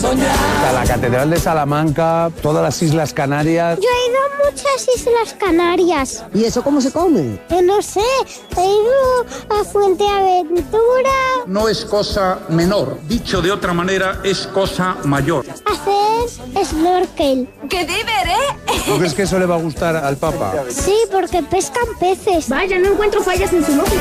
Está la Catedral de Salamanca, todas las Islas Canarias. Yo he ido a muchas Islas Canarias. ¿Y eso cómo se come? No sé, he ido a Fuerteventura. No es cosa menor, dicho de otra manera, es cosa mayor. Hacer snorkel. ¡Qué diver, eh! ¿Tú crees que eso le va a gustar al Papa? Sí, porque pescan peces. Vaya, no encuentro fallas en su lógica.